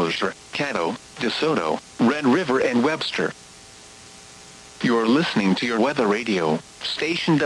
Bossier, Caddo, DeSoto, Red River and Webster. You're listening to your weather radio, station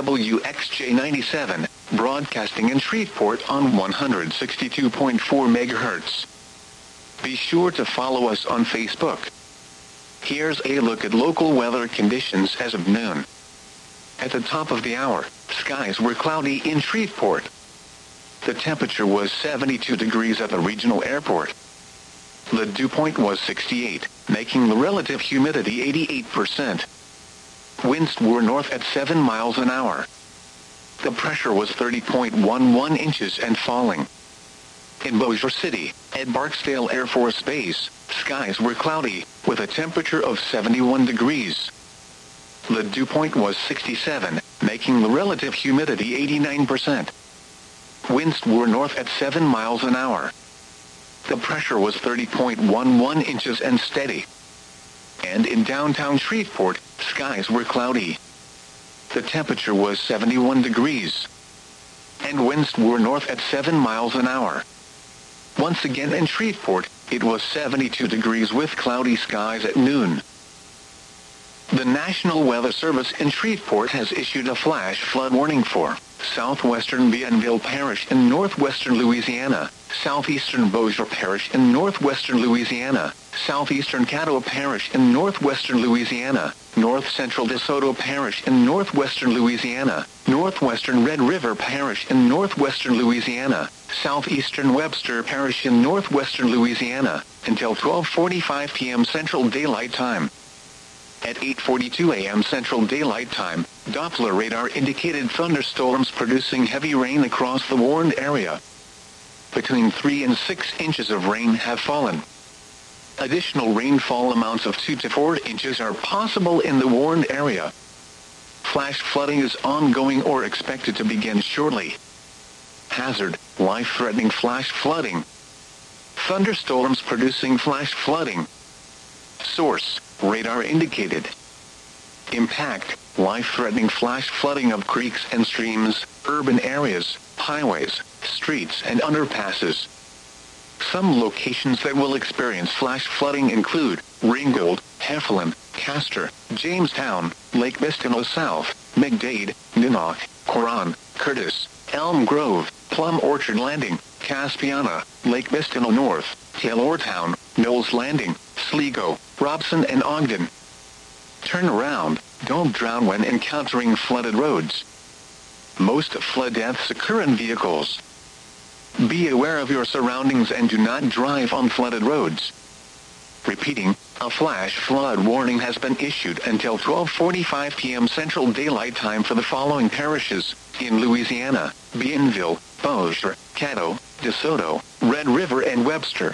WXJ97, broadcasting in Shreveport on 162.4 MHz. Be sure to follow us on Facebook. Here's a look at local weather conditions as of noon. At the top of the hour, skies were cloudy in Shreveport. The temperature was 72 degrees at the regional airport. The dew point was 68, making the relative humidity 88%. Winds were north at 7 miles an hour. The pressure was 30.11 inches and falling. In Bossier City, at Barksdale Air Force Base, skies were cloudy, with a temperature of 71 degrees. The dew point was 67, making the relative humidity 89%. Winds were north at 7 miles an hour. The pressure was 30.11 inches and steady. And in downtown Shreveport, skies were cloudy. The temperature was 71 degrees. And winds were north at 7 miles an hour. Once again in Shreveport, it was 72 degrees with cloudy skies at noon. The National Weather Service in Shreveport has issued a flash flood warning for southwestern Bienville Parish in northwestern Louisiana, southeastern Bossier Parish in northwestern Louisiana, southeastern Caddo Parish in northwestern Louisiana, north central DeSoto Parish in northwestern Louisiana, northwestern Red River Parish in northwestern Louisiana, southeastern Webster Parish in northwestern Louisiana, until 12:45 p.m. Central Daylight Time. At 8:42 a.m. Central Daylight Time, Doppler radar indicated thunderstorms producing heavy rain across the warned area. Between 3 and 6 inches of rain have fallen. Additional rainfall amounts of 2 to 4 inches are possible in the warned area. Flash flooding is ongoing or expected to begin shortly. Hazard: life-threatening flash flooding. Thunderstorms producing flash flooding. Source: radar indicated. Impact: life-threatening flash flooding of creeks and streams, urban areas, highways, streets and underpasses. Some locations that will experience flash flooding include Ringgold, Heflin, Castor, Jamestown, Lake Bistino South, McDade, Ninock, Coron, Curtis, Elm Grove, Plum Orchard Landing, Caspiana, Lake Bistino North, Taylortown, Knowles Landing, Sligo, Robson and Ogden. Turn around, don't drown when encountering flooded roads. Most flood deaths occur in vehicles. Be aware of your surroundings and do not drive on flooded roads. Repeating, a flash flood warning has been issued until 12:45 p.m. Central Daylight Time for the following parishes in Louisiana: Bienville, Bossier, Caddo, DeSoto, Red River and Webster.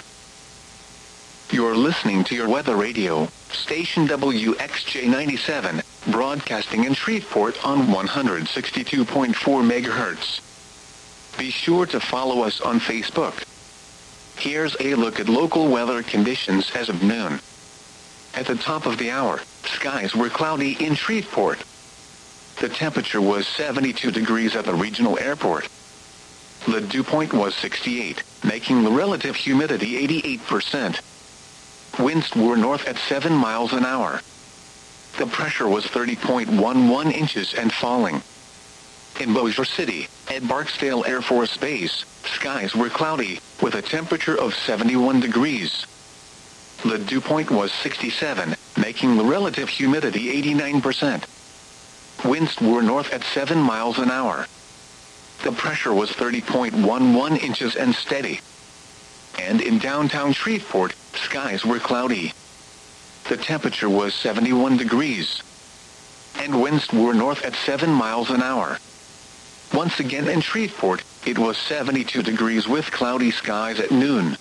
You're listening to your weather radio, station WXJ97, broadcasting in Shreveport on 162.4 MHz. Be sure to follow us on Facebook. Here's a look at local weather conditions as of noon. At the top of the hour, skies were cloudy in Shreveport. The temperature was 72 degrees at the regional airport. The dew point was 68, making the relative humidity 88%. Winds were north at 7 miles an hour. The pressure was 30.11 inches and falling. In Bossier City, at Barksdale Air Force Base, skies were cloudy, with a temperature of 71 degrees. The dew point was 67, making the relative humidity 89%. Winds were north at 7 miles an hour. The pressure was 30.11 inches and steady. And in downtown Shreveport, skies were cloudy. The temperature was 71 degrees. And winds were north at 7 miles an hour. Once again in Shreveport, it was 72 degrees with cloudy skies at noon.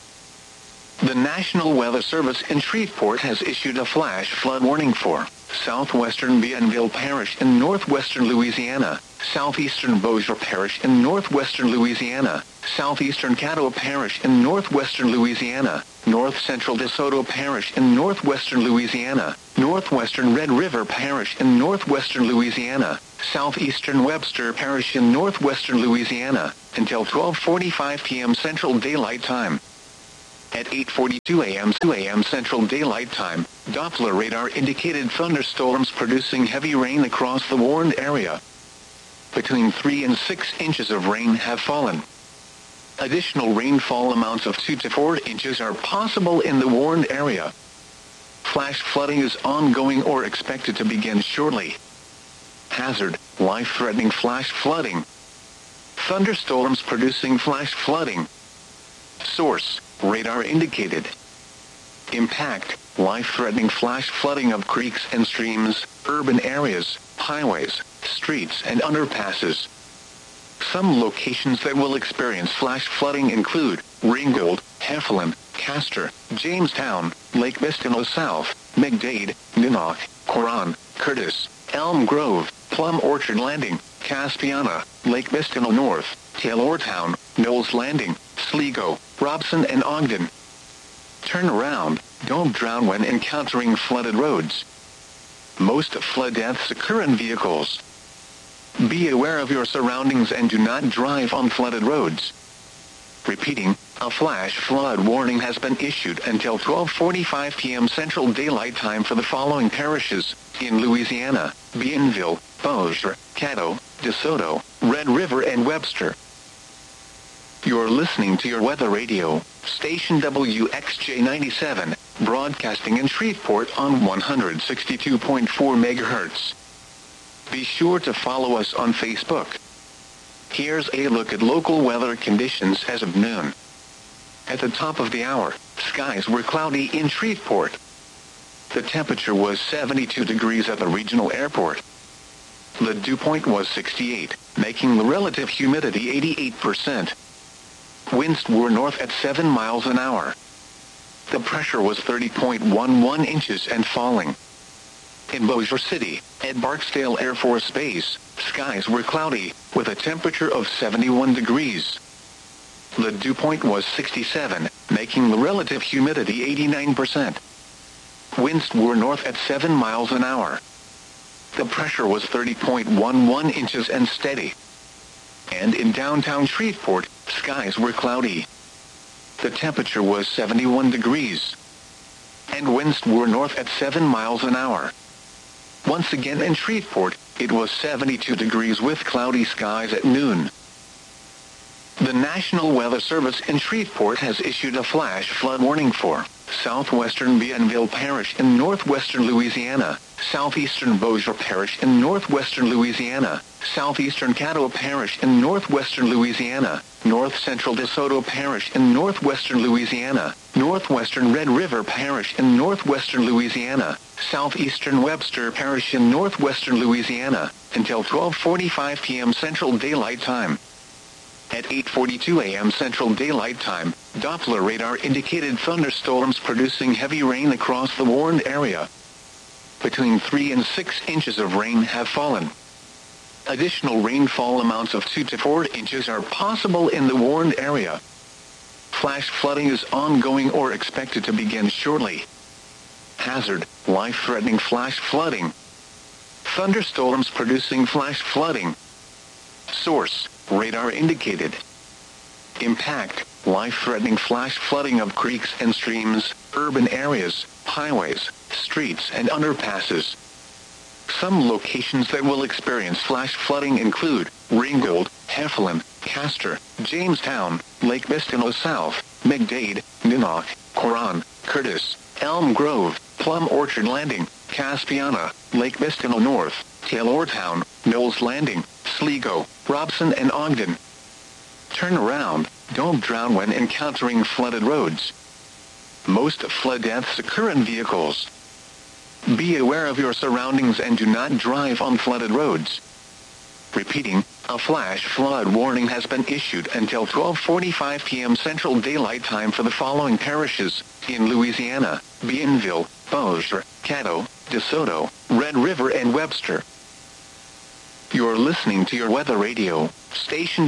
The National Weather Service in Shreveport has issued a flash flood warning for southwestern Bienville Parish in northwestern Louisiana, southeastern Bossier Parish in northwestern Louisiana, southeastern Caddo Parish in northwestern Louisiana, north central DeSoto Parish in northwestern Louisiana, northwestern Red River Parish in northwestern Louisiana, southeastern Webster Parish in northwestern Louisiana, until 12:45 p.m. Central Daylight Time. At 8:42 a.m. 2 a.m. Central Daylight Time, Doppler radar indicated thunderstorms producing heavy rain across the warned area. Between 3 and 6 inches of rain have fallen. Additional rainfall amounts of 2 to 4 inches are possible in the warned area. Flash flooding is ongoing or expected to begin shortly. Hazard: life-threatening flash flooding. Thunderstorms producing flash flooding. Source: radar indicated. Impact: life-threatening flash flooding of creeks and streams, urban areas, highways, streets and underpasses. Some locations that will experience flash flooding include Ringgold, Heflin, Castor, Jamestown, Lake Bistino South, McDade, Ninock, Coron, Curtis, Elm Grove, Plum Orchard Landing, Caspiana, Lake Bistino North, Taylortown, Knowles Landing, Sligo, Robson and Ogden. Turn around, don't drown when encountering flooded roads. Most flood deaths occur in vehicles. Be aware of your surroundings and do not drive on flooded roads. Repeating, a flash flood warning has been issued until 12:45 p.m. Central Daylight Time for the following parishes in Louisiana: Bienville, Bossier, Caddo, DeSoto, Red River and Webster. You're listening to your weather radio, station WXJ97, broadcasting in Shreveport on 162.4 MHz. Be sure to follow us on Facebook. Here's a look at local weather conditions as of noon. At the top of the hour, skies were cloudy in Shreveport. The temperature was 72 degrees at the regional airport. The dew point was 68, making the relative humidity 88%. Winds were north at 7 miles an hour. The pressure was 30.11 inches and falling. In Bossier City, at Barksdale Air Force Base, skies were cloudy, with a temperature of 71 degrees. The dew point was 67, making the relative humidity 89%. Winds were north at 7 miles an hour. The pressure was 30.11 inches and steady. And in downtown Shreveport, skies were cloudy. The temperature was 71 degrees. And winds were north at 7 miles an hour. Once again in Shreveport, it was 72 degrees with cloudy skies at noon. The National Weather Service in Shreveport has issued a flash flood warning for southwestern Bienville Parish in northwestern Louisiana, southeastern Bossier Parish in northwestern Louisiana, southeastern Caddo Parish in northwestern Louisiana, north central DeSoto Parish in northwestern Louisiana, northwestern Red River Parish in northwestern Louisiana, southeastern Webster Parish in northwestern Louisiana, until 12:45 p.m. Central Daylight Time. At 8:42 a.m. Central Daylight Time, Doppler radar indicated thunderstorms producing heavy rain across the warned area. Between 3 and 6 inches of rain have fallen. Additional rainfall amounts of 2 to 4 inches are possible in the warned area. Flash flooding is ongoing or expected to begin shortly. Hazard: life-threatening flash flooding. Thunderstorms producing flash flooding. Source: radar indicated. Impact: life-threatening flash flooding of creeks and streams, urban areas, highways, streets and underpasses. Some locations that will experience flash flooding include Ringgold, Heflin, Castor, Jamestown, Lake Bistino South, McDade, Ninock, Coron, Curtis, Elm Grove, Plum Orchard Landing, Caspiana, Lake Bistino North, Taylortown, Knowles Landing, Sligo, Robson and Ogden. Turn around, don't drown when encountering flooded roads. Most flood deaths occur in vehicles. Be aware of your surroundings and do not drive on flooded roads. Repeating, a flash flood warning has been issued until 12:45 p.m. Central Daylight Time for the following parishes in Louisiana: Bienville, Bossier, Caddo, DeSoto, Red River and Webster. You're listening to your weather radio, station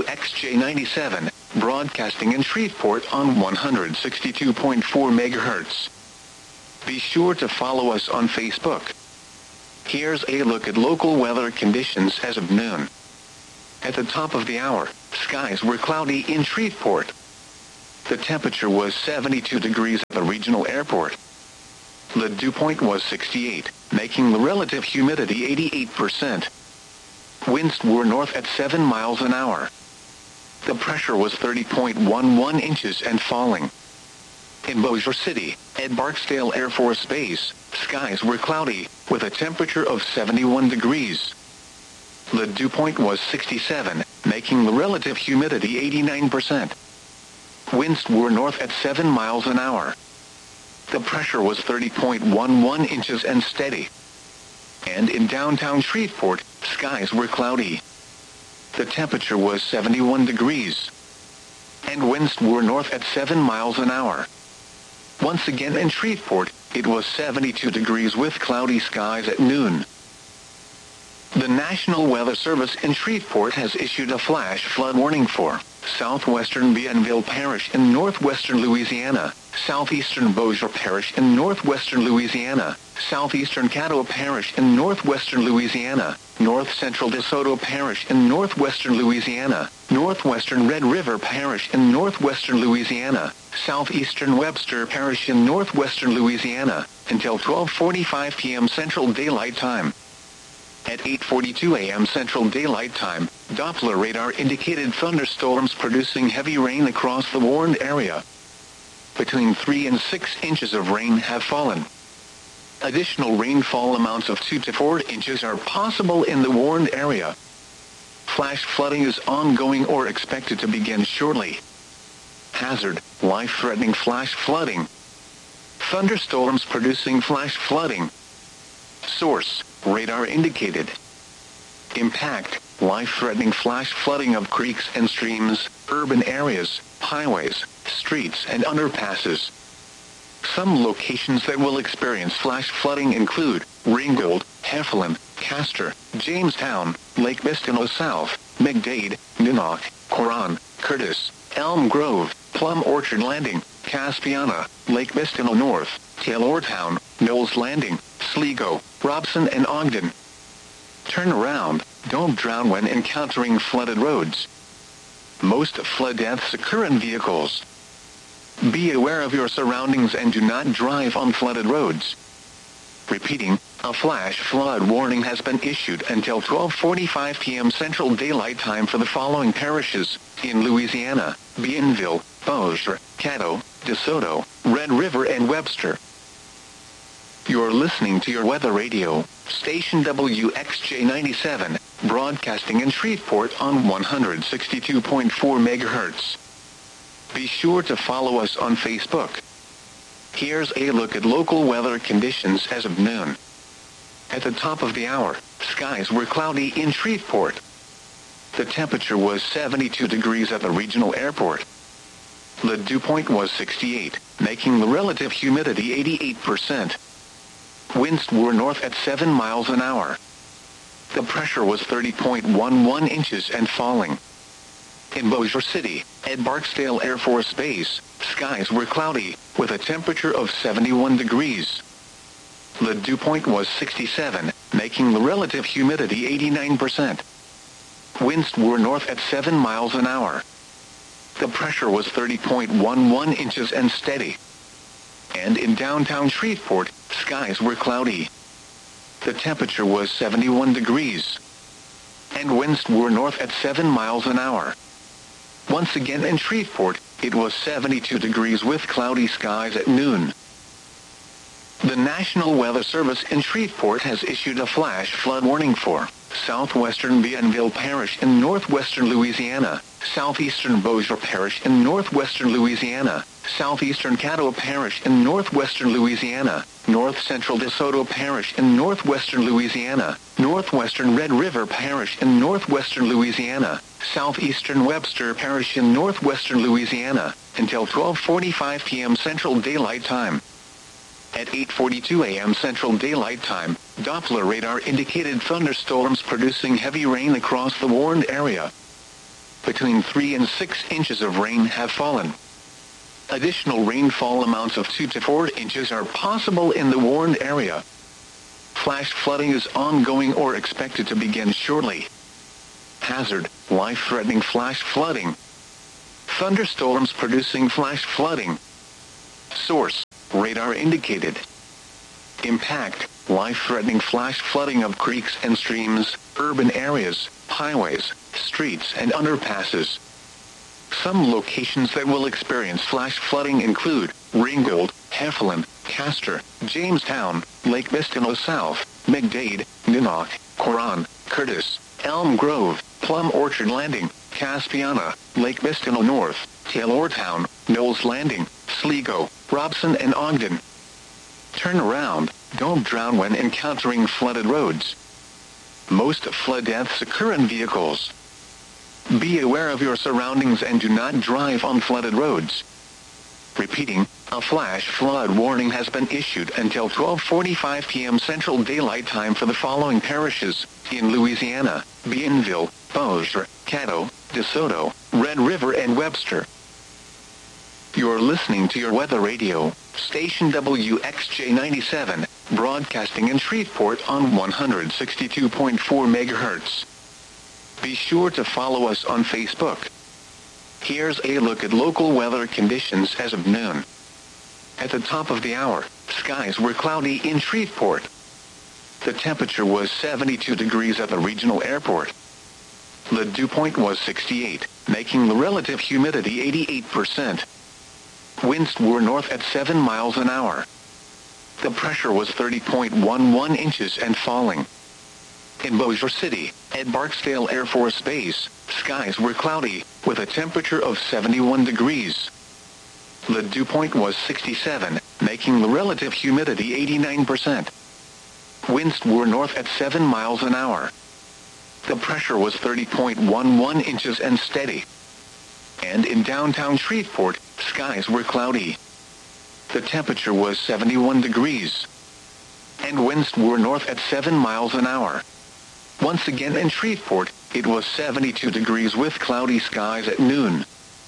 WXJ97, broadcasting in Shreveport on 162.4 MHz. Be sure to follow us on Facebook. Here's a look at local weather conditions as of noon. At the top of the hour, skies were cloudy in Shreveport. The temperature was 72 degrees at the regional airport. The dew point was 68, making the relative humidity 88%. Winds were north at 7 miles an hour. The pressure was 30.11 inches and falling. In Bossier City, at Barksdale Air Force Base, skies were cloudy, with a temperature of 71 degrees. The dew point was 67, making the relative humidity 89%. Winds were north at 7 miles an hour. The pressure was 30.11 inches and steady. And in downtown Shreveport, skies were cloudy. The temperature was 71 degrees. And winds were north at 7 miles an hour. Once again in Shreveport, it was 72 degrees with cloudy skies at noon. The National Weather Service in Shreveport has issued a flash flood warning for southwestern Bienville Parish in northwestern Louisiana, southeastern Bossier Parish in northwestern Louisiana, southeastern Caddo Parish in northwestern Louisiana, north central DeSoto Parish in northwestern Louisiana, northwestern Red River Parish in northwestern Louisiana, southeastern Webster Parish in northwestern Louisiana, until 12:45 p.m. Central Daylight Time. At 8:42 a.m. Central Daylight Time, Doppler radar indicated thunderstorms producing heavy rain across the warned area. Between 3 and 6 inches of rain have fallen. Additional rainfall amounts of 2 to 4 inches are possible in the warned area. Flash flooding is ongoing or expected to begin shortly. Hazard: life-threatening flash flooding. Thunderstorms producing flash flooding. Source: radar indicated. Impact: life-threatening flash flooding of creeks and streams, urban areas, highways, streets and underpasses. Some locations that will experience flash flooding include Ringgold, Heflin, Castor, Jamestown, Lake Bistino South, McDade, Ninock, Coron, Curtis, Elm Grove, Plum Orchard Landing, Caspiana, Lake Bistino North, Taylortown, Knowles Landing, Sligo, Robson and Ogden. Turn around, don't drown when encountering flooded roads. Most flood deaths occur in vehicles. Be aware of your surroundings and do not drive on flooded roads. Repeating, a flash flood warning has been issued until 12:45 p.m. Central Daylight Time for the following parishes in Louisiana: Bienville, Bossier, Caddo, DeSoto, Red River and Webster. You're listening to your weather radio, station WXJ97, broadcasting in Shreveport on 162.4 MHz. Be sure to follow us on Facebook. Here's a look at local weather conditions as of noon. At the top of the hour, skies were cloudy in Shreveport. The temperature was 72 degrees at the regional airport. The dew point was 68, making the relative humidity 88%. Winds were north at 7 miles an hour. The pressure was 30.11 inches and falling. In Bossier City, at Barksdale Air Force Base, skies were cloudy, with a temperature of 71 degrees. The dew point was 67, making the relative humidity 89%. Winds were north at 7 miles an hour. The pressure was 30.11 inches and steady. And in downtown Shreveport, skies were cloudy. The temperature was 71 degrees. And winds were north at 7 miles an hour. Once again in Shreveport, it was 72 degrees with cloudy skies at noon. The National Weather Service in Shreveport has issued a flash flood warning for southwestern Bienville Parish in northwestern Louisiana, southeastern Bossier Parish in northwestern Louisiana, southeastern Caddo Parish in northwestern Louisiana, north central DeSoto Parish in northwestern Louisiana, northwestern Red River Parish in northwestern Louisiana, southeastern Webster Parish in northwestern Louisiana, until 12:45 p.m. Central Daylight Time. At 8:42 a.m. Central Daylight Time, Doppler radar indicated thunderstorms producing heavy rain across the warned area. Between 3 and 6 inches of rain have fallen. Additional rainfall amounts of 2 to 4 inches are possible in the warned area. Flash flooding is ongoing or expected to begin shortly. Hazard: life-threatening flash flooding. thunderstorms producing flash flooding. Source: radar indicated. Impact: life-threatening flash flooding of creeks and streams, urban areas, highways, streets and underpasses. Some locations that will experience flash flooding include Ringgold, Heflin, Castor, Jamestown, Lake Bistino South, McDade, Ninock, Coron, Curtis, Elm Grove, Plum Orchard Landing, Caspiana, Lake Bistino North, Taylortown, Knowles Landing, Sligo, Robson and Ogden. Turn around, don't drown when encountering flooded roads. Most flood deaths occur in vehicles. Be aware of your surroundings and do not drive on flooded roads. Repeating, a flash flood warning has been issued until 12:45 p.m. Central Daylight Time for the following parishes in Louisiana: Bienville, Bossier, Caddo, DeSoto, Red River and Webster. You're listening to your weather radio, station WXJ97, broadcasting in Shreveport on 162.4 MHz. Be sure to follow us on Facebook. Here's a look at local weather conditions as of noon. At the top of the hour, skies were cloudy in Shreveport. The temperature was 72 degrees at the regional airport. The dew point was 68, making the relative humidity 88%. Winds were north at 7 miles an hour. The pressure was 30.11 inches and falling. In Bossier City, at Barksdale Air Force Base, skies were cloudy, with a temperature of 71 degrees. The dew point was 67, making the relative humidity 89%. Winds were north at 7 miles an hour. The pressure was 30.11 inches and steady. And in downtown Shreveport, skies were cloudy. The temperature was 71 degrees. And winds were north at 7 miles an hour. Once again in Shreveport, it was 72 degrees with cloudy skies at noon.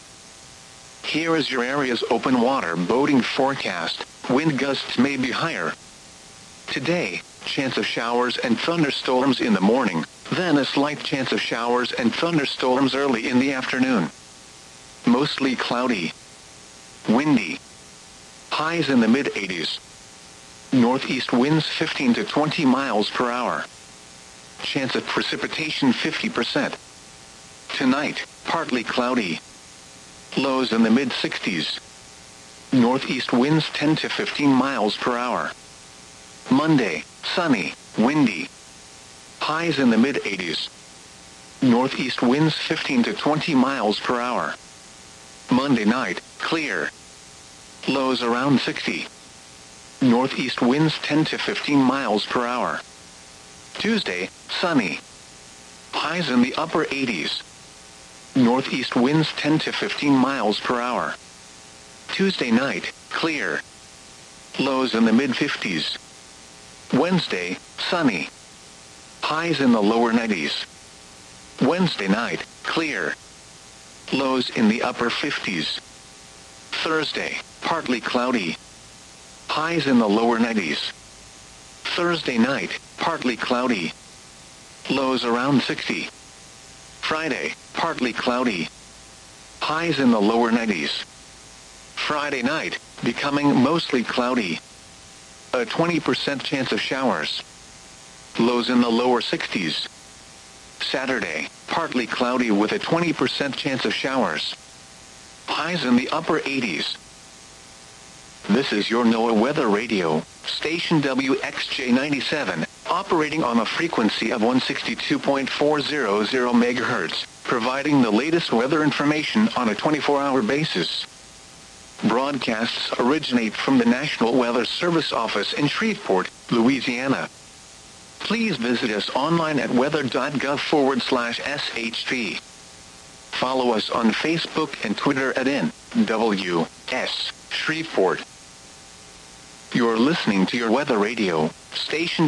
Here is your area's open water boating forecast. Wind gusts may be higher. Today, chance of showers and thunderstorms in the morning, then a slight chance of showers and thunderstorms early in the afternoon. Mostly cloudy. Windy. Highs in the mid-80s. Northeast winds 15 to 20 miles per hour. Chance of precipitation 50%. Tonight, partly cloudy. Lows in the mid-60s. Northeast winds 10 to 15 miles per hour. Monday, sunny, windy. Highs in the mid-80s. Northeast winds 15 to 20 miles per hour. Monday night, clear. Lows around 60. Northeast winds 10 to 15 miles per hour. Tuesday, sunny. Highs in the upper 80s. Northeast winds 10 to 15 miles per hour. Tuesday night, clear. Lows in the mid-50s. Wednesday, sunny. Highs in the lower 90s. Wednesday night, clear. Lows in the upper 50s. Thursday, partly cloudy. Highs in the lower 90s. Thursday night, partly cloudy. Lows around 60. Friday, partly cloudy. Highs in the lower 90s. Friday night, becoming mostly cloudy. A 20% chance of showers. Lows in the lower 60s. Saturday, partly cloudy with a 20% chance of showers. Highs in the upper 80s. This is your NOAA Weather Radio, station WXJ97, operating on a frequency of 162.400 MHz, providing the latest weather information on a 24-hour basis. Broadcasts originate from the National Weather Service office in Shreveport, Louisiana. Please visit us online at weather.gov/SHP. Follow us on Facebook and Twitter at NWS Shreveport. You're listening to your weather radio, station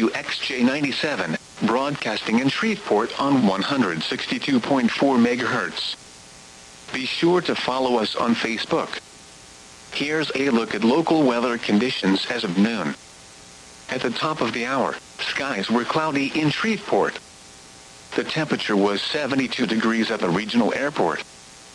WXJ97, broadcasting in Shreveport on 162.4 MHz. Be sure to follow us on Facebook. Here's a look at local weather conditions as of noon. At the top of the hour, skies were cloudy in Shreveport. The temperature was 72 degrees at the regional airport.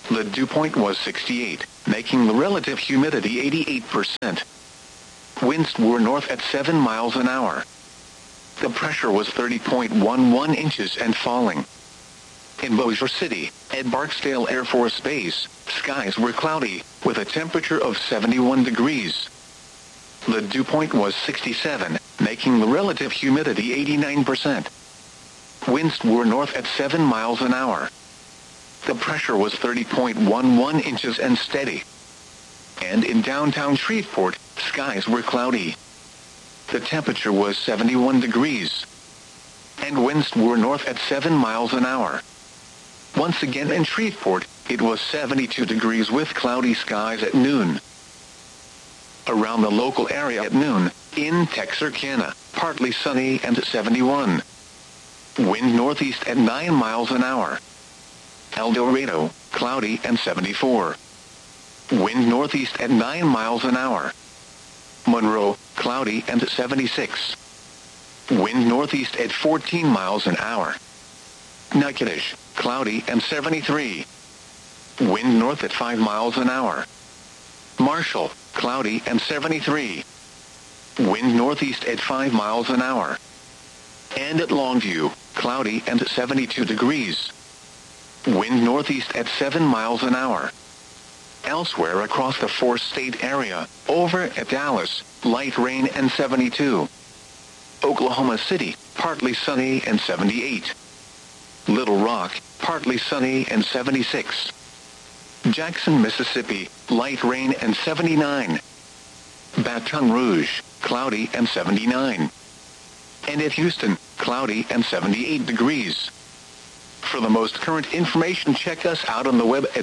The dew point was 68, making the relative humidity 88%. Winds were north at 7 miles an hour. The pressure was 30.11 inches and falling. In Bossier City, at Barksdale Air Force Base, skies were cloudy, with a temperature of 71 degrees. The dew point was 67, making the relative humidity 89%. Winds were north at 7 miles an hour. The pressure was 30.11 inches and steady. And in downtown Shreveport, skies were cloudy. The temperature was 71 degrees. And winds were north at 7 miles an hour. Once again in Shreveport, it was 72 degrees with cloudy skies at noon. Around the local area at noon, in Texarkana, partly sunny and 71. Wind northeast at 9 miles an hour. El Dorado, cloudy and 74. Wind northeast at 9 miles an hour. Monroe, cloudy and 76. Wind northeast at 14 miles an hour. Natchitoches, cloudy and 73. Wind north at 5 miles an hour. Marshall, cloudy and 73. Wind northeast at 5 miles an hour. And at Longview, cloudy and 72 degrees. Wind northeast at 7 miles an hour. Elsewhere across the four-state area, over at Dallas, light rain and 72. Oklahoma City, partly sunny and 78. Little Rock, partly sunny and 76. Jackson, Mississippi, light rain and 79. Baton Rouge, cloudy and 79. And at Houston, cloudy and 78 degrees. For the most current information, check us out on the web at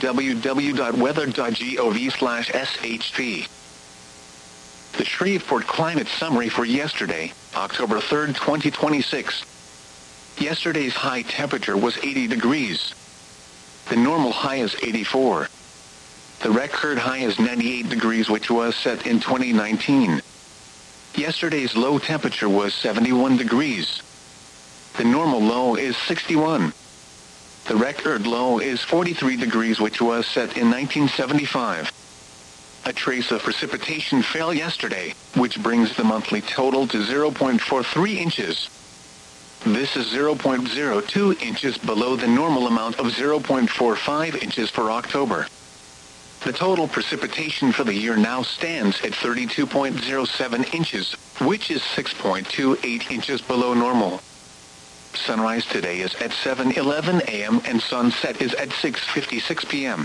www.weather.gov/shp. The Shreveport Climate Summary for yesterday, October 3, 2026. Yesterday's high temperature was 80 degrees. The normal high is 84. The record high is 98 degrees, which was set in 2019. Yesterday's low temperature was 71 degrees. The normal low is 61. The record low is 43 degrees, which was set in 1975. A trace of precipitation fell yesterday, which brings the monthly total to 0.43 inches. This is 0.02 inches below the normal amount of 0.45 inches for October. The total precipitation for the year now stands at 32.07 inches, which is 6.28 inches below normal. Sunrise today is at 7:11 a.m. and sunset is at 6:56 p.m.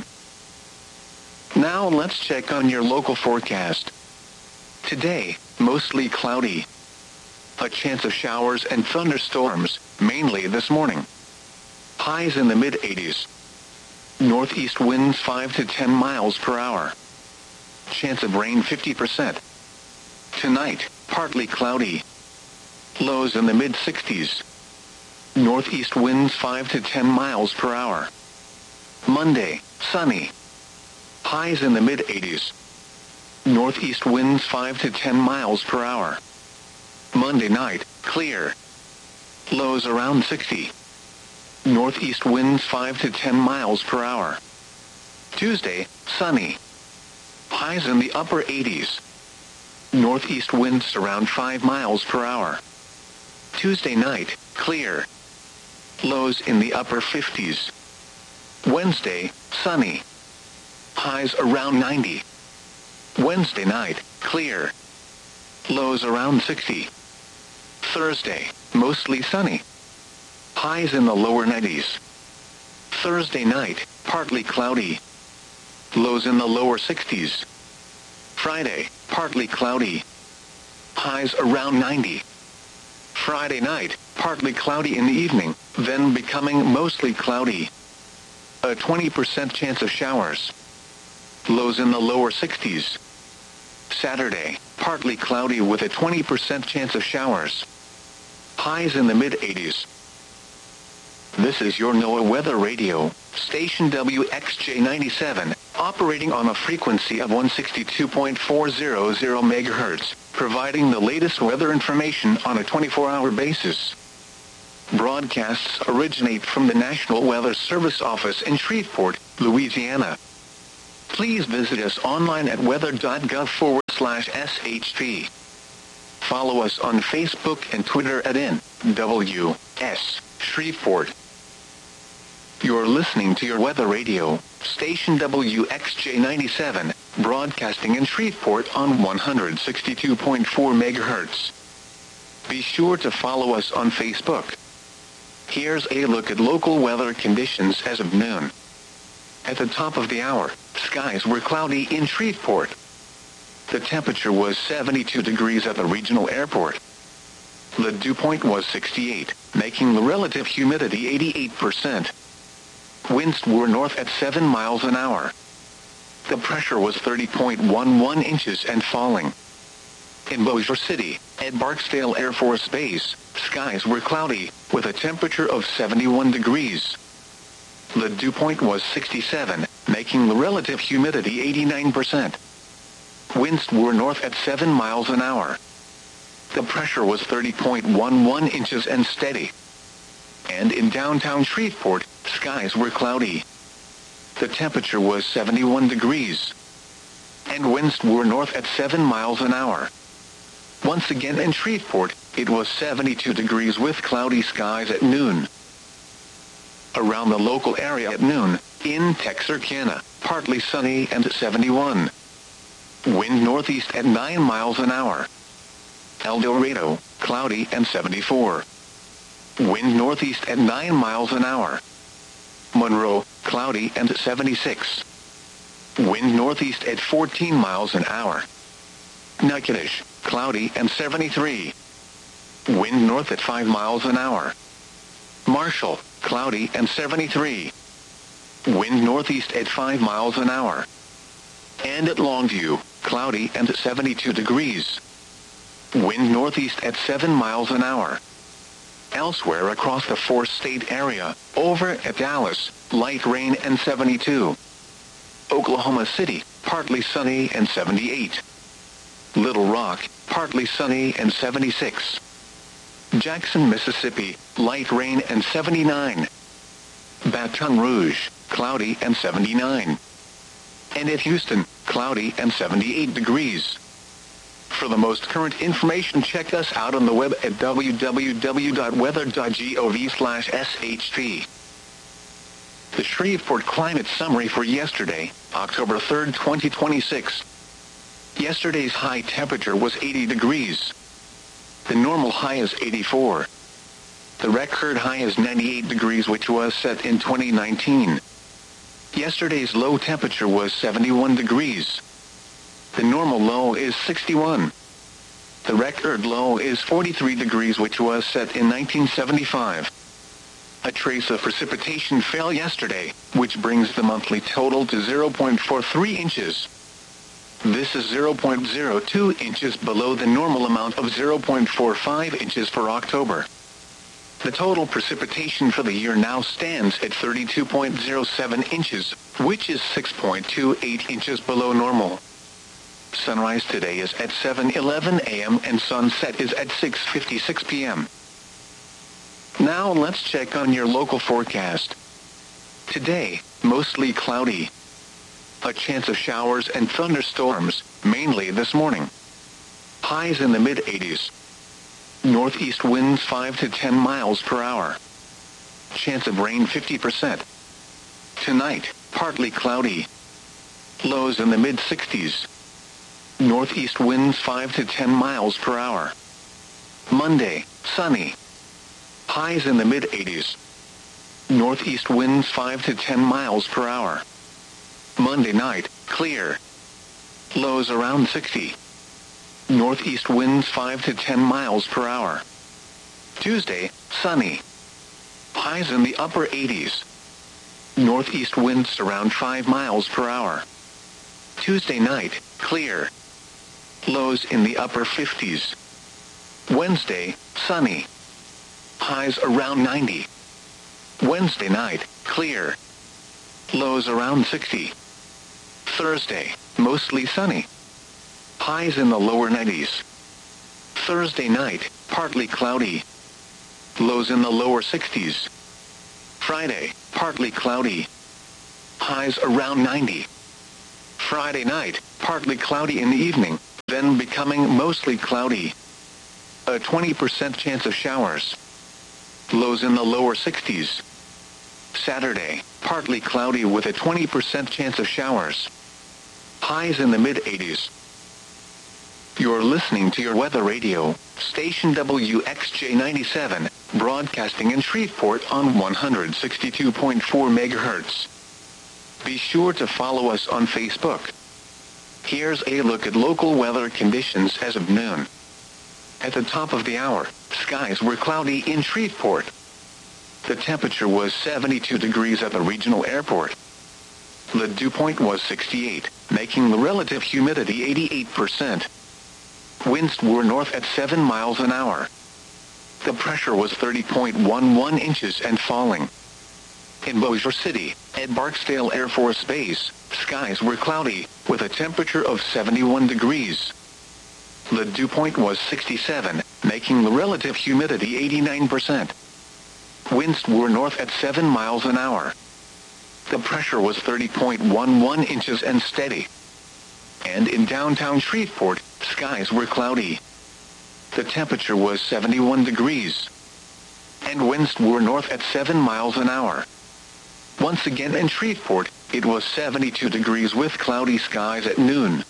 Now let's check on your local forecast. Today, mostly cloudy. A chance of showers and thunderstorms, mainly this morning. Highs in the mid-80s. Northeast winds 5 to 10 miles per hour. Chance of rain 50%. Tonight, partly cloudy. Lows in the mid-60s. Northeast winds 5 to 10 miles per hour. Monday, sunny. Highs in the mid-80s. Northeast winds 5 to 10 miles per hour. Monday night, clear. Lows around 60. Northeast winds 5 to 10 miles per hour. Tuesday, sunny. Highs in the upper 80s. Northeast winds around 5 miles per hour. Tuesday night, clear. Lows in the upper 50s. Wednesday, sunny. Highs around 90. Wednesday night, clear. Lows around 60. Thursday, mostly sunny. Highs in the lower 90s. Thursday night, partly cloudy. Lows in the lower 60s. Friday, partly cloudy. Highs around 90. Friday night, partly cloudy in the evening, then becoming mostly cloudy. A 20% chance of showers. Lows in the lower 60s. Saturday, partly cloudy with a 20% chance of showers. Highs in the mid-80s. This is your NOAA Weather Radio, station WXJ97, operating on a frequency of 162.400 MHz, providing the latest weather information on a 24-hour basis. Broadcasts originate from the National Weather Service office in Shreveport, Louisiana. Please visit us online at weather.gov/SHP. Follow us on Facebook and Twitter at NWS Shreveport. You're listening to your weather radio, station WXJ97, broadcasting in Shreveport on 162.4 MHz. Be sure to follow us on Facebook. Here's a look at local weather conditions as of noon. At the top of the hour, skies were cloudy in Shreveport. The temperature was 72 degrees at the regional airport. The dew point was 68, making the relative humidity 88%. Winds were north at 7 miles an hour. The pressure was 30.11 inches and falling. In Bossier City, at Barksdale Air Force Base, skies were cloudy, with a temperature of 71 degrees. The dew point was 67, making the relative humidity 89%. Winds were north at 7 miles an hour. The pressure was 30.11 inches and steady. And in downtown Shreveport, skies were cloudy. The temperature was 71 degrees. And winds were north at 7 miles an hour. Once again in Shreveport, it was 72 degrees with cloudy skies at noon. Around the local area at noon, in Texarkana, partly sunny and 71. Wind northeast at 9 miles an hour. El Dorado, cloudy and 74. Wind northeast at 9 miles an hour. Monroe, cloudy and 76. Wind northeast at 14 miles an hour. Natchitoches, cloudy and 73. Wind north at 5 miles an hour. Marshall, cloudy and 73. Wind northeast at 5 miles an hour. And at Longview, cloudy and 72 degrees. Wind northeast at 7 miles an hour. Elsewhere across the four-state area, over at Dallas, light rain and 72. Oklahoma City, partly sunny and 78. Little Rock, partly sunny and 76. Jackson, Mississippi, light rain and 79. Baton Rouge, cloudy and 79. And at Houston, cloudy and 78 degrees. For the most current information, check us out on the web at www.weather.gov/SHP. The Shreveport Climate Summary for yesterday, October 3, 2026. Yesterday's high temperature was 80 degrees. The normal high is 84. The record high is 98 degrees, which was set in 2019. Yesterday's low temperature was 71 degrees. The normal low is 61. The record low is 43 degrees, which was set in 1975. A trace of precipitation fell yesterday, which brings the monthly total to 0.43 inches. This is 0.02 inches below the normal amount of 0.45 inches for October. The total precipitation for the year now stands at 32.07 inches, which is 6.28 inches below normal. Sunrise today is at 7:11 a.m. and sunset is at 6:56 p.m. Now let's check on your local forecast. Today, mostly cloudy. A chance of showers and thunderstorms, mainly this morning. Highs in the mid-80s. Northeast winds 5 to 10 miles per hour. Chance of rain 50%. Tonight, partly cloudy. Lows in the mid-60s. Northeast winds 5 to 10 miles per hour. Monday, sunny. Highs in the mid-80s. Northeast winds 5 to 10 miles per hour. Monday night, clear. Lows around 60. Northeast winds 5 to 10 miles per hour. Tuesday, sunny. Highs in the upper 80s. Northeast winds around 5 miles per hour. Tuesday night, clear. Lows in the upper 50s. Wednesday, sunny. Highs around 90. Wednesday night, clear. Lows around 60. Thursday, mostly sunny. Highs in the lower 90s. Thursday night, partly cloudy. lows in the lower 60s. Friday, partly cloudy. Highs around 90. Friday night, partly cloudy in the evening, then becoming mostly cloudy. A 20% chance of showers. Lows in the lower 60s. Saturday, partly cloudy with a 20% chance of showers. Highs in the mid-80s. You're listening to your weather radio, station WXJ97, broadcasting in Shreveport on 162.4 MHz. Be sure to follow us on Facebook. Here's a look at local weather conditions as of noon. At the top of the hour, skies were cloudy in Shreveport. The temperature was 72 degrees at the regional airport. The dew point was 68, making the relative humidity 88%. Winds were north at 7 miles an hour. The pressure was 30.11 inches and falling. In Bossier City, at Barksdale Air Force Base, skies were cloudy, with a temperature of 71 degrees. The dew point was 67, making the relative humidity 89%. Winds were north at 7 miles an hour. The pressure was 30.11 inches and steady. And in downtown Shreveport, skies were cloudy. The temperature was 71 degrees. And winds were north at 7 miles an hour. Once again in Shreveport, it was 72 degrees with cloudy skies at noon.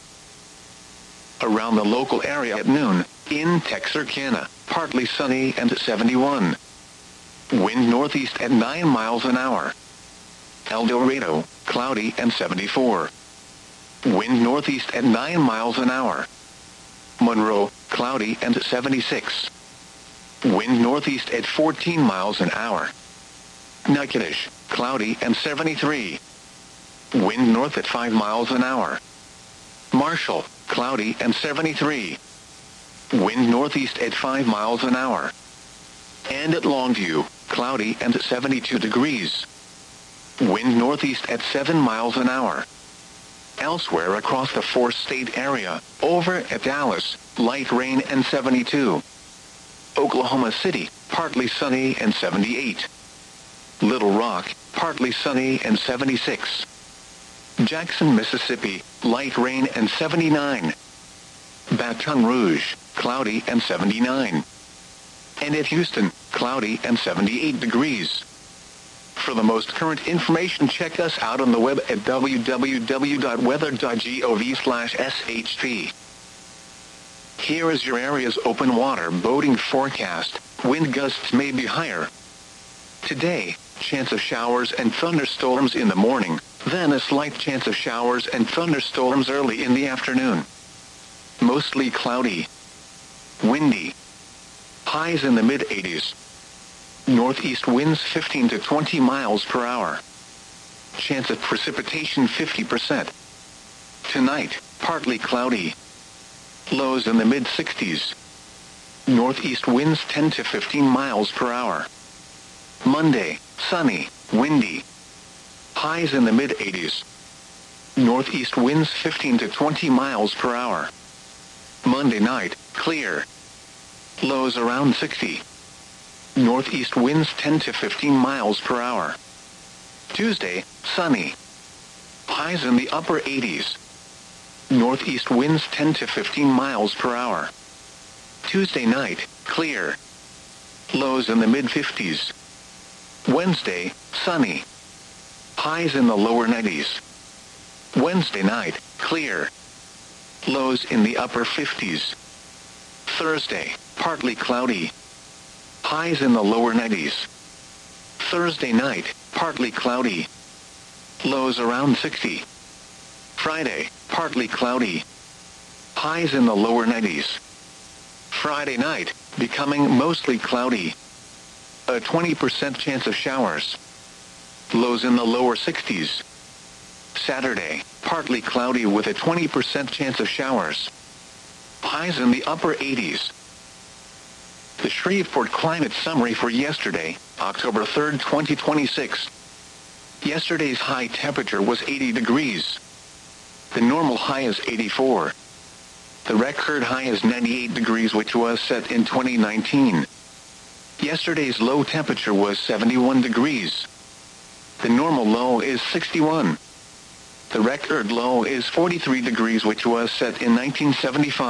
Around the local area at noon, in Texarkana, partly sunny and 71. Wind northeast at 9 miles an hour. El Dorado, cloudy and 74. Wind northeast at 9 miles an hour. Monroe, cloudy and 76. Wind northeast at 14 miles an hour. Natchitoches, cloudy and 73. Wind north at 5 miles an hour. Marshall, cloudy and 73. Wind northeast at 5 miles an hour. And at Longview, cloudy and 72 degrees. Wind northeast at 7 miles an hour. Elsewhere across the four-state area, over at Dallas, light rain and 72. Oklahoma City, partly sunny and 78. Little Rock, partly sunny and 76. Jackson, Mississippi, light rain and 79. Baton Rouge, cloudy and 79. And at Houston, cloudy and 78 degrees. For the most current information, check us out on the web at www.weather.gov/shp. Here is your area's open water boating forecast. Wind gusts may be higher. Today, chance of showers and thunderstorms in the morning, then a slight chance of showers and thunderstorms early in the afternoon. Mostly cloudy. Windy. Highs in the mid-80s. Northeast winds 15 to 20 miles per hour. Chance of precipitation 50%. Tonight, partly cloudy. Lows in the mid-60s. Northeast winds 10 to 15 miles per hour. Monday, sunny, windy. Highs in the mid-80s. Northeast winds 15 to 20 miles per hour. Monday night, clear. Lows around 60. Northeast winds 10 to 15 miles per hour. Tuesday, sunny. Highs in the upper 80s. Northeast winds 10 to 15 miles per hour. Tuesday night, clear. Lows in the mid-50s. Wednesday, sunny. Highs in the lower 90s. Wednesday night, clear. Lows in the upper 50s. Thursday, partly cloudy. Highs in the lower 90s. Thursday night, partly cloudy. Lows around 60. Friday, partly cloudy. Highs in the lower 90s. Friday night, becoming mostly cloudy. A 20% chance of showers. Lows in the lower 60s. Saturday, partly cloudy with a 20% chance of showers. Highs in the upper 80s. The Shreveport Climate Summary for yesterday, October 3, 2026. Yesterday's high temperature was 80 degrees. The normal high is 84. The record high is 98 degrees, which was set in 2019. Yesterday's low temperature was 71 degrees. The normal low is 61. The record low is 43 degrees, which was set in 1975.